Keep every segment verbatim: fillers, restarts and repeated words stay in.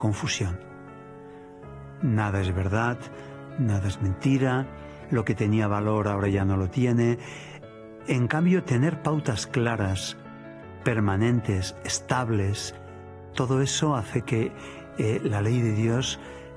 confusión. Nada es verdad, nada es mentira, lo que tenía valor ahora ya no lo tiene. En cambio, tener pautas claras, permanentes, estables, todo eso hace que eh, la ley de Dios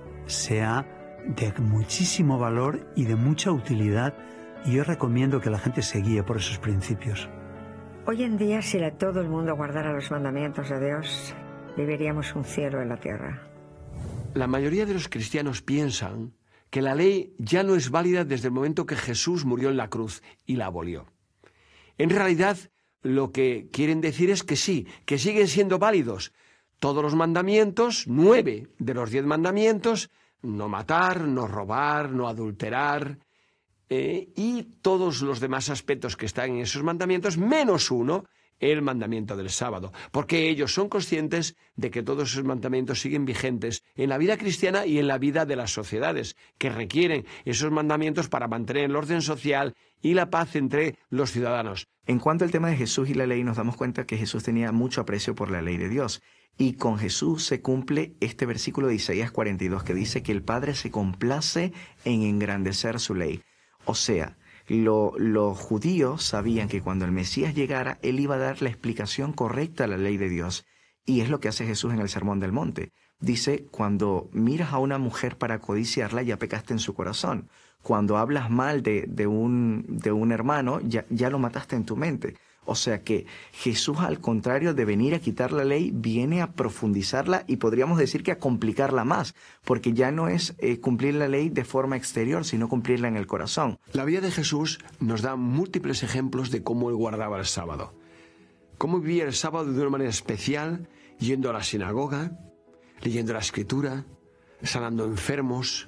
sea de muchísimo valor y de mucha utilidad, y yo recomiendo que la gente se guíe por esos principios. Hoy en día, si todo el mundo guardara los mandamientos de Dios, viviríamos un cielo en la tierra. La mayoría de los cristianos piensan que la ley ya no es válida desde el momento que Jesús murió en la cruz y la abolió. En realidad, lo que quieren decir es que sí, que siguen siendo válidos todos los mandamientos, nueve de los diez mandamientos, no matar, no robar, no adulterar, eh, y todos los demás aspectos que están en esos mandamientos, menos uno, el mandamiento del sábado, porque ellos son conscientes de que todos esos mandamientos siguen vigentes en la vida cristiana y en la vida de las sociedades, que requieren esos mandamientos para mantener el orden social y la paz entre los ciudadanos. En cuanto al tema de Jesús y la ley, nos damos cuenta que Jesús tenía mucho aprecio por la ley de Dios. Y con Jesús se cumple este versículo de Isaías cuarenta y dos que dice que el Padre se complace en engrandecer su ley. O sea, lo, los judíos sabían que cuando el Mesías llegara, Él iba a dar la explicación correcta a la ley de Dios. Y es lo que hace Jesús en el Sermón del Monte. Dice, cuando miras a una mujer para codiciarla, ya pecaste en su corazón. Cuando hablas mal de, de, un, de un hermano, ya, ya lo mataste en tu mente. O sea que Jesús, al contrario de venir a quitar la ley, viene a profundizarla y podríamos decir que a complicarla más, porque ya no es eh, cumplir la ley de forma exterior, sino cumplirla en el corazón. La vida de Jesús nos da múltiples ejemplos de cómo Él guardaba el sábado. Cómo vivía el sábado de una manera especial, yendo a la sinagoga, leyendo la Escritura, sanando enfermos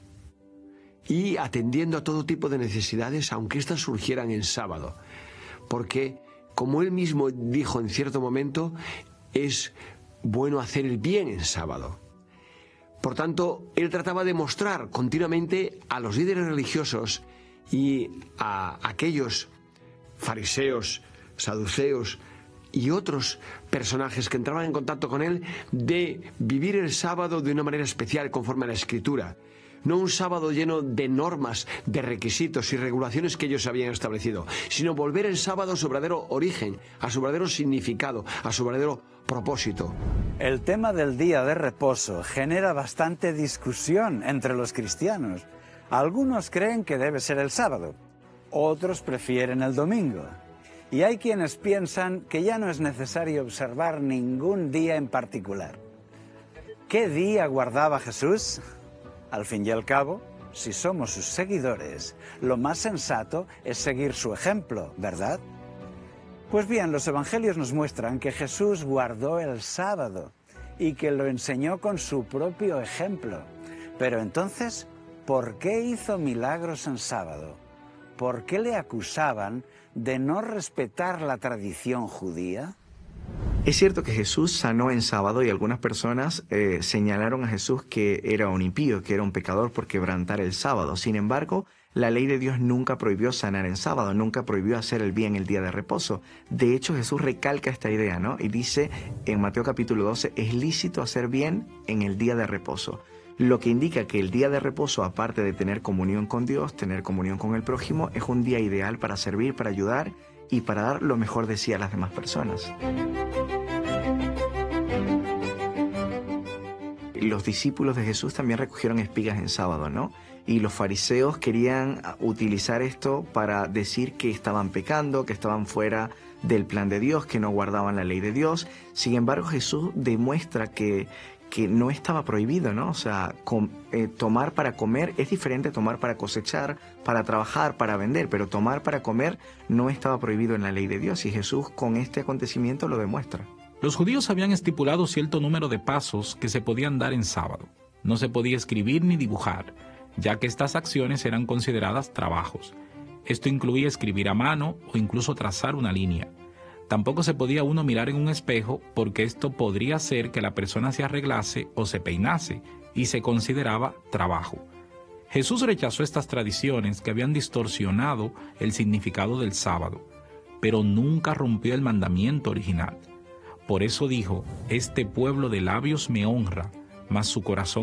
y atendiendo a todo tipo de necesidades, aunque éstas surgieran en sábado. Porque, como Él mismo dijo en cierto momento, es bueno hacer el bien en sábado. Por tanto, Él trataba de mostrar continuamente a los líderes religiosos y a aquellos fariseos, saduceos y otros personajes que entraban en contacto con Él, de vivir el sábado de una manera especial conforme a la Escritura. No un sábado lleno de normas, de requisitos y regulaciones que ellos habían establecido, sino volver el sábado a su verdadero origen, a su verdadero significado, a su verdadero propósito. El tema del día de reposo genera bastante discusión entre los cristianos. Algunos creen que debe ser el sábado, otros prefieren el domingo. Y hay quienes piensan que ya no es necesario observar ningún día en particular. ¿Qué día guardaba Jesús? Al fin y al cabo, si somos sus seguidores, lo más sensato es seguir su ejemplo, ¿verdad? Pues bien, los evangelios nos muestran que Jesús guardó el sábado y que lo enseñó con su propio ejemplo. Pero entonces, ¿por qué hizo milagros en sábado? ¿Por qué le acusaban de no respetar la tradición judía? Es cierto que Jesús sanó en sábado y algunas personas eh, señalaron a Jesús que era un impío, que era un pecador por quebrantar el sábado. Sin embargo, la ley de Dios nunca prohibió sanar en sábado, nunca prohibió hacer el bien el día de reposo. De hecho, Jesús recalca esta idea, ¿no? Y dice en Mateo capítulo doce, es lícito hacer bien en el día de reposo. Lo que indica que el día de reposo, aparte de tener comunión con Dios, tener comunión con el prójimo, es un día ideal para servir, para ayudar y para dar lo mejor de sí a las demás personas. Los discípulos de Jesús también recogieron espigas en sábado, ¿no? Y los fariseos querían utilizar esto para decir que estaban pecando, que estaban fuera del plan de Dios, que no guardaban la ley de Dios. Sin embargo, Jesús demuestra que, que no estaba prohibido, ¿no? O sea, com, eh, tomar para comer es diferente a tomar para cosechar, para trabajar, para vender, pero tomar para comer no estaba prohibido en la ley de Dios y Jesús con este acontecimiento lo demuestra. Los judíos habían estipulado cierto número de pasos que se podían dar en sábado. No se podía escribir ni dibujar, ya que estas acciones eran consideradas trabajos. Esto incluía escribir a mano o incluso trazar una línea. Tampoco se podía uno mirar en un espejo porque esto podría hacer que la persona se arreglase o se peinase y se consideraba trabajo. Jesús rechazó estas tradiciones que habían distorsionado el significado del sábado, pero nunca rompió el mandamiento original. Por eso dijo, este pueblo de labios me honra, mas su corazón